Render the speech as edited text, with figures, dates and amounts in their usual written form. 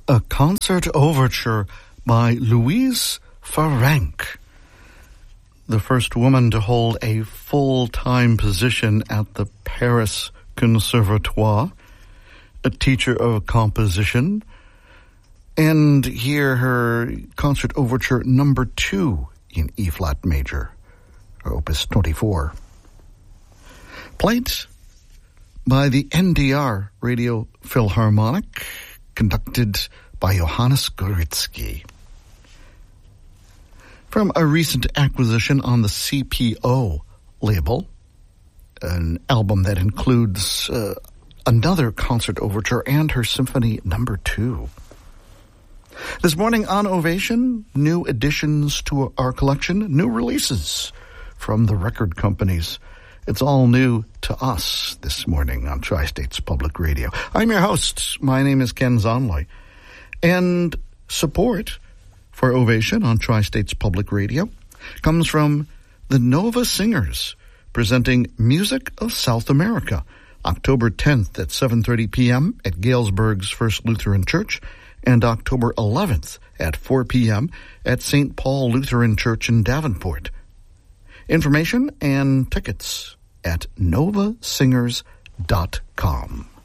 A concert overture by Louise Farrenc, the first woman to hold a full-time position at the Paris Conservatoire, a teacher of composition, and hear her concert overture number 2 in E-flat major, opus 24. Played by the NDR Radio Philharmonic, conducted by Johannes Gorizki. From a recent acquisition on the CPO label, an album that includes another concert overture and her symphony number 2. This morning on Ovation, new additions to our collection, new releases from the record companies. It's all new to us this morning on Tri-States Public Radio. I'm your host. My name is Ken Zonley. And support for Ovation on Tri-States Public Radio comes from the Nova Singers, presenting Music of South America, October 10th at 7:30 p.m. at Galesburg's First Lutheran Church, and October 11th at 4 p.m. at St. Paul Lutheran Church in Davenport. Information and tickets at novasingers.com.